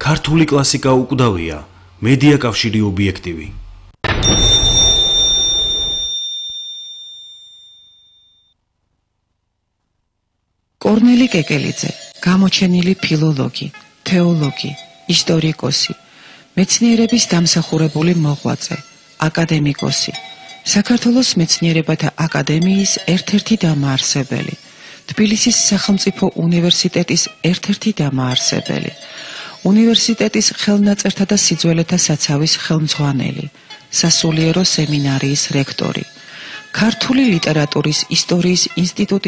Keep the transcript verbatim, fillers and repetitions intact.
ქართული კლასიკა უკვდავია, მედია კავშირი ობიექტივი. კორნელი კეკელიძე, გამოჩენილი ფილოლოგი, თეოლოგი, ისტორიკოსი, მეცნიერების დამსახურებული მოღვაწე, აკადემიკოსი, საქართველოს მეცნიერებათა აკადემიის ერთ-ერთი დამაარსებელი, თბილისის სახელმწიფო უნივერსიტეტის ერთ-ერთი დამაარსებელი, უნივერსიტეტის ხელნაწერთა და სიძველეთა საცავის ხელმძღვანელი, სასულიერო სემინარიის რექტორი, ქართული ლიტერატურის ისტორიის ინსტიტუტის